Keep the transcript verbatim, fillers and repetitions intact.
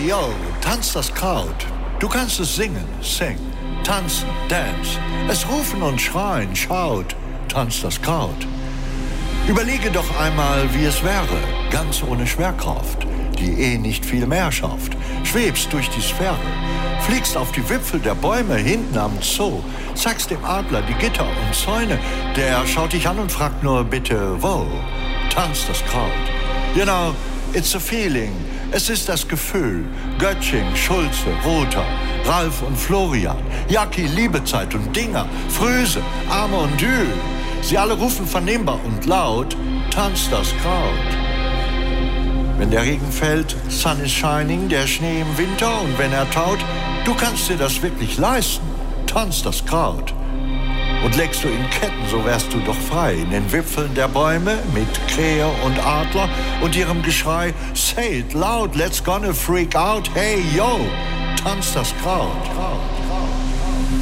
yo, tanzt das Kraut. Du kannst es singen, sing, tanzen, dance. Es rufen und schreien, schaut, tanzt das Kraut. Überlege doch einmal, wie es wäre, ganz ohne Schwerkraft, die eh nicht viel mehr schafft. Schwebst durch die Sphäre, fliegst auf die Wipfel der Bäume hinten am Zoo, zeigst dem Adler die Gitter und Zäune, der schaut dich an und fragt nur bitte, wo? Tanzt das Kraut. You know, it's a feeling, es ist das Gefühl. Göttsching, Schulze, Rother, Ralf und Florian, Jacki, Liebezeit und Dinger, Fröse, Arme und Dü. Sie alle rufen vernehmbar und laut, tanzt das Kraut. Wenn der Regen fällt, sun is shining, der Schnee im Winter und wenn er taut, du kannst dir das wirklich leisten, tanzt das Kraut. Und legst du in Ketten, so wärst du doch frei, in den Wipfeln der Bäume mit Krähe und Adler und ihrem Geschrei, say it loud, let's gonna freak out, hey yo, tanzt das Kraut. Kraut.